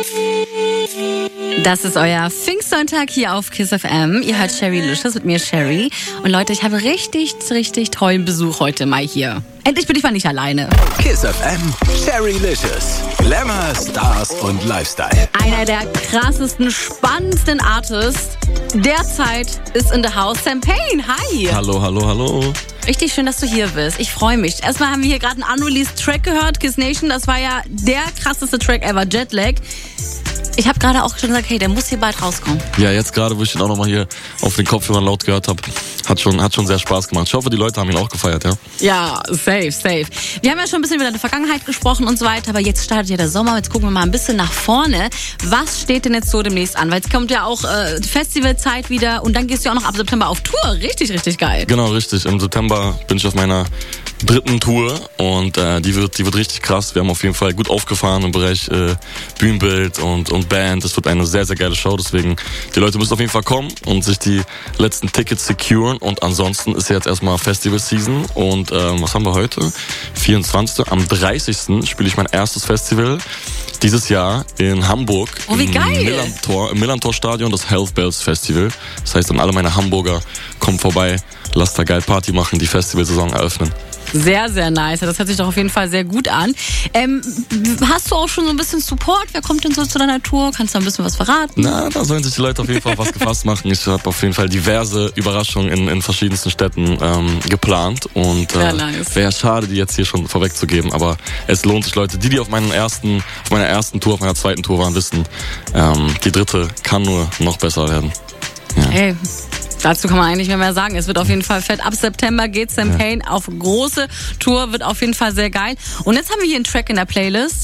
Das ist euer Pfingstsonntag hier auf KISS FM. Ihr hört Sherrylicious mit mir, Sherry. Und Leute, ich habe richtig tollen Besuch heute mal hier. Endlich bin ich mal nicht alleine. KISS FM, Sherrylicious. Glamour, Stars und Lifestyle. Einer der krassesten, spannendsten Artists derzeit ist in the house. Sam Payne, hi. Hallo. Richtig schön, dass du hier bist. Ich freue mich. Erstmal haben wir hier gerade einen unreleased Track gehört, Kiss Nation. Das war ja der krasseste Track ever, Jetlag. Ich habe gerade auch schon gesagt, hey, der muss hier bald rauskommen. Ja, jetzt gerade, wo ich ihn auch nochmal hier auf den Kopfhörern laut gehört habe, hat schon sehr Spaß gemacht. Ich hoffe, die Leute haben ihn auch gefeiert, ja? Ja, safe. Wir haben ja schon ein bisschen über deine Vergangenheit gesprochen und so weiter, aber jetzt startet ja der Sommer. Jetzt gucken wir mal ein bisschen nach vorne. Was steht denn jetzt so demnächst an? Weil jetzt kommt ja auch die Festivalzeit wieder und dann gehst du ja auch noch ab September auf Tour. Richtig geil. Genau, richtig. Im September bin ich auf meiner 3. Tour und die wird richtig krass. Wir haben auf jeden Fall gut aufgefahren im Bereich Bühnenbild und Band. Das wird eine sehr geile Show, deswegen die Leute müssen auf jeden Fall kommen und sich die letzten Tickets securen und ansonsten ist ja jetzt erstmal Festival-Season und was haben wir heute? 24. Am 30. spiele ich mein erstes Festival dieses Jahr in Hamburg. Oh, wie geil! Im Millantor-Stadion, das Health Bells Festival. Das heißt, dann alle meine Hamburger kommen vorbei, lasst da geil Party machen, die Festivalsaison eröffnen. Sehr nice. Das hört sich doch auf jeden Fall sehr gut an. Hast du auch schon so ein bisschen Support? Wer kommt denn so zu deiner Tour? Kannst du ein bisschen was verraten? Na, da sollen sich die Leute auf jeden Fall was gefasst machen. Ich habe auf jeden Fall diverse Überraschungen in verschiedensten Städten geplant. Und nice. Wäre schade, die jetzt hier schon vorwegzugeben. Aber es lohnt sich, Leute. Die auf meiner ersten Tour, auf meiner 2. Tour waren, wissen, die 3. kann nur noch besser werden. Ja. Hey. Dazu kann man eigentlich nicht mehr sagen. Es wird auf jeden Fall fett. Ab September geht Sam Payne auf große Tour. Wird auf jeden Fall sehr geil. Und jetzt haben wir hier einen Track in der Playlist.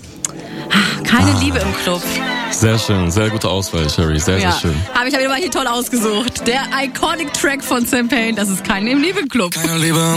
Keine Liebe im Club. Sehr schön. Sehr gute Auswahl, Sherry. Sehr schön. Habe ich aber hier toll ausgesucht. Der Iconic Track von Sam Payne. Das ist Keine Liebe im Club. Keine Liebe.